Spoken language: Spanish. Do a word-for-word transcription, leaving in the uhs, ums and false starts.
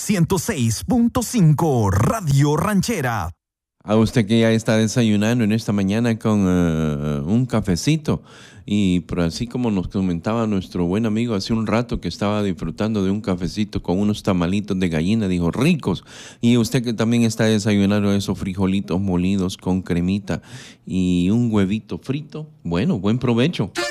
ciento seis punto cinco Radio Ranchera. A usted que ya está desayunando en esta mañana con uh, un cafecito. Y por así como nos comentaba nuestro buen amigo hace un rato que estaba disfrutando de un cafecito con unos tamalitos de gallina, dijo, ricos. Y usted que también está desayunando esos frijolitos molidos con cremita y un huevito frito, bueno, buen provecho.